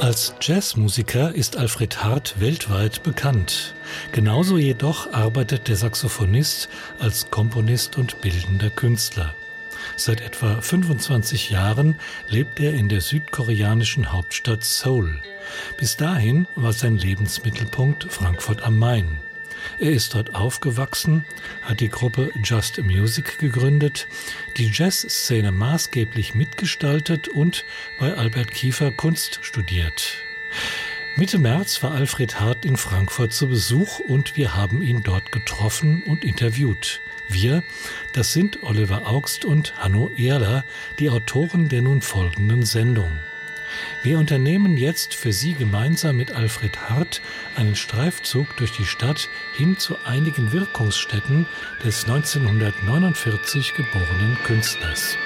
Als Jazzmusiker ist Alfred Hart weltweit bekannt. Genauso jedoch arbeitet der Saxophonist als Komponist und bildender Künstler. Seit etwa 25 Jahren lebt er in der südkoreanischen Hauptstadt Seoul. Bis dahin war sein Lebensmittelpunkt Frankfurt am Main. Er ist dort aufgewachsen, hat die Gruppe Just Music gegründet, die Jazzszene maßgeblich mitgestaltet und bei Albert Kiefer Kunst studiert. Mitte März war Alfred Hart in Frankfurt zu Besuch und wir haben ihn dort getroffen und interviewt. Wir, das sind Oliver Augst und Hanno Erler, die Autoren der nun folgenden Sendung. Wir unternehmen jetzt für Sie gemeinsam mit Alfred Hart einen Streifzug durch die Stadt hin zu einigen Wirkungsstätten des 1949 geborenen Künstlers.